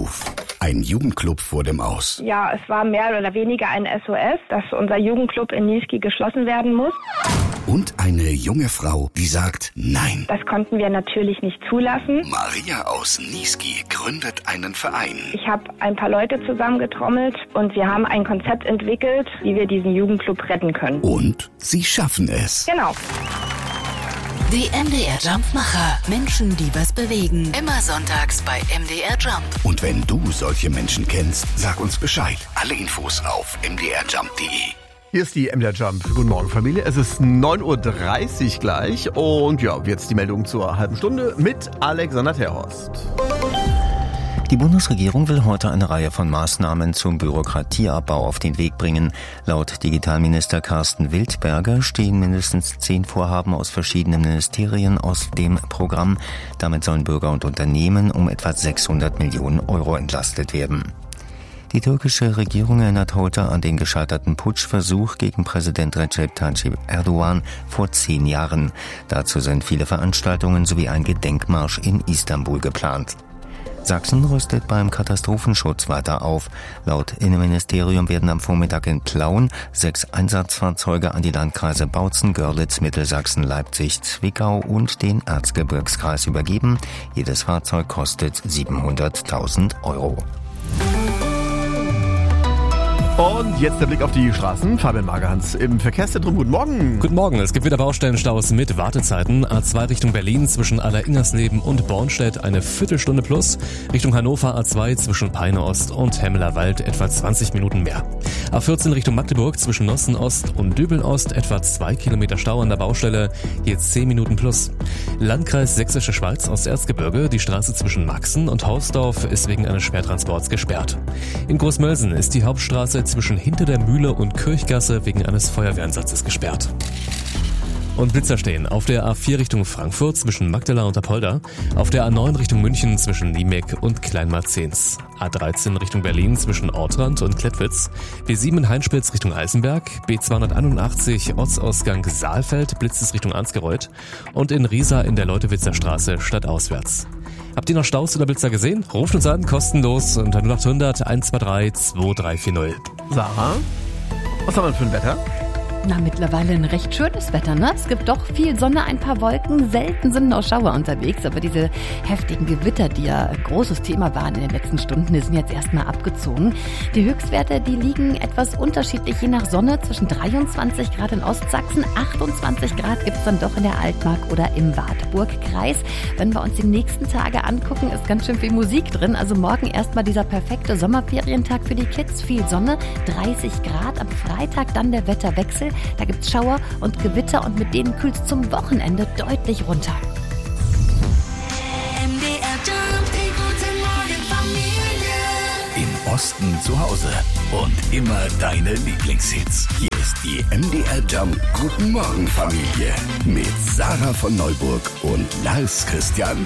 Notruf. Ein Jugendclub vor dem Aus. Ja, es war mehr oder weniger ein SOS, dass unser Jugendclub in Niesky geschlossen werden muss. Und eine junge Frau, die sagt Nein. Das konnten wir natürlich nicht zulassen. Maria aus Niesky gründet einen Verein. Ich habe ein paar Leute zusammengetrommelt und wir haben ein Konzept entwickelt, wie wir diesen Jugendclub retten können. Und sie schaffen es. Genau. Die MDR Jump-Macher. Menschen, die was bewegen. Immer sonntags bei MDR Jump. Und wenn du solche Menschen kennst, sag uns Bescheid. Alle Infos auf mdrjump.de. Hier ist die MDR Jump. Guten Morgen, Familie. Es ist 9.30 Uhr gleich. Und ja, jetzt die Meldung zur halben Stunde mit Alexander Terhorst. Die Bundesregierung will heute eine Reihe von Maßnahmen zum Bürokratieabbau auf den Weg bringen. Laut Digitalminister Carsten Wildberger stehen mindestens 10 Vorhaben aus verschiedenen Ministerien aus dem Programm. Damit sollen Bürger und Unternehmen um etwa 600 Millionen Euro entlastet werden. Die türkische Regierung erinnert heute an den gescheiterten Putschversuch gegen Präsident Recep Tayyip Erdogan vor 10 Jahren. Dazu sind viele Veranstaltungen sowie ein Gedenkmarsch in Istanbul geplant. Sachsen rüstet beim Katastrophenschutz weiter auf. Laut Innenministerium werden am Vormittag in Plauen 6 Einsatzfahrzeuge an die Landkreise Bautzen, Görlitz, Mittelsachsen, Leipzig, Zwickau und den Erzgebirgskreis übergeben. Jedes Fahrzeug kostet 700.000 Euro. Und jetzt der Blick auf die Straßen. Fabian Magerhans im Verkehrszentrum. Guten Morgen. Guten Morgen. Es gibt wieder Baustellenstaus mit Wartezeiten. A2 Richtung Berlin zwischen Alleringersleben und Bornstedt eine Viertelstunde plus. Richtung Hannover A2 zwischen Peine Ost und Hemmelerwald etwa 20 Minuten mehr. A14 Richtung Magdeburg zwischen Nossen Ost und Dübeln Ost etwa 2 Kilometer Stau an der Baustelle. Hier 10 Minuten plus. Landkreis Sächsische Schweiz Osterzgebirge. Die Straße zwischen Maxen und Hausdorf ist wegen eines Schwertransports gesperrt. In Großmölsen ist die Hauptstraße zwischen Hinter der Mühle und Kirchgasse wegen eines Feuerwehreinsatzes gesperrt. Und Blitzer stehen auf der A4 Richtung Frankfurt zwischen Magdala und Apolda, auf der A9 Richtung München zwischen Niemek und Kleinmarzens, A13 Richtung Berlin zwischen Ortrand und Klettwitz, B7 in Heinspitz Richtung Eisenberg, B281 Ortsausgang Saalfeld, Blitzes Richtung Ansgereuth und in Riesa in der Leutewitzer Straße stadtauswärts. Habt ihr noch Staus oder Blitzer gesehen? Ruft uns an, kostenlos unter 0800 123 2340. Sarah, was haben wir für ein Wetter? Na, mittlerweile ein recht schönes Wetter, ne? Es gibt doch viel Sonne, ein paar Wolken, selten sind noch Schauer unterwegs, aber diese heftigen Gewitter, die ja ein großes Thema waren in den letzten Stunden, die sind jetzt erstmal abgezogen. Die Höchstwerte, die liegen etwas unterschiedlich je nach Sonne, zwischen 23 Grad in Ostsachsen, 28 Grad gibt's dann doch in der Altmark oder im Wartburgkreis. Wenn wir uns die nächsten Tage angucken, ist ganz schön viel Musik drin, also morgen erstmal dieser perfekte Sommerferientag für die Kids, viel Sonne, 30 Grad, am Freitag dann der Wetterwechsel. Da gibt's Schauer und Gewitter und mit denen kühlt's zum Wochenende deutlich runter. MDR Jump, die gute Morgenfamilie. Im Osten zu Hause und immer deine Lieblingshits. Hier ist die MDR Jump Guten Morgen Familie mit Sarah von Neuburg und Lars Christian